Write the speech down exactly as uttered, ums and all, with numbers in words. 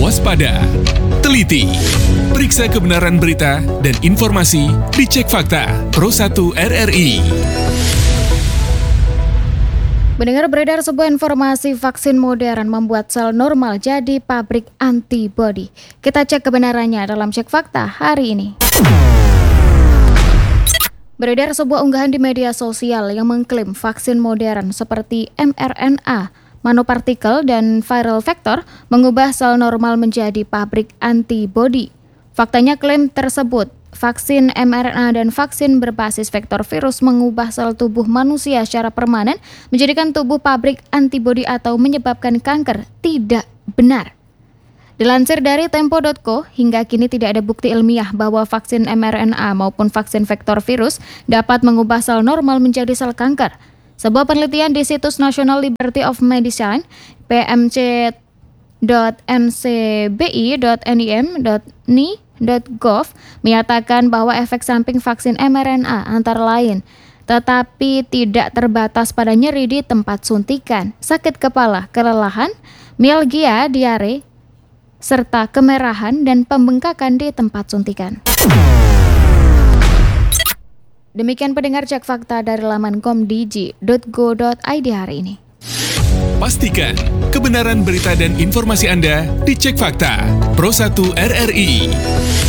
waspada, teliti, periksa kebenaran berita dan informasi dicek fakta Pro satu R R I. Mendengar beredar sebuah informasi vaksin modern membuat sel normal jadi pabrik antibodi. Kita cek kebenarannya dalam Cek Fakta hari ini. Beredar sebuah unggahan di media sosial yang mengklaim vaksin modern seperti M R N A, nanopartikel, dan viral vector mengubah sel normal menjadi pabrik antibodi. Faktanya klaim tersebut, vaksin M R N A dan vaksin berbasis vektor virus mengubah sel tubuh manusia secara permanen menjadikan tubuh pabrik antibodi atau menyebabkan kanker, tidak benar. Dilansir dari tempo titik co, hingga kini tidak ada bukti ilmiah bahwa vaksin M R N A maupun vaksin vektor virus dapat mengubah sel normal menjadi sel kanker. Sebuah penelitian di situs National Liberty of Medicine, p m c dot n c b i dot n i m dot n i dot gov menyatakan bahwa efek samping vaksin M R N A antara lain, tetapi tidak terbatas pada nyeri di tempat suntikan, sakit kepala, kelelahan, mialgia, diare, serta kemerahan dan pembengkakan di tempat suntikan. Demikian pendengar Cek Fakta dari laman komdigi dot go dot i d hari ini. Pastikan kebenaran berita dan informasi Anda dicek fakta Pro satu R R I.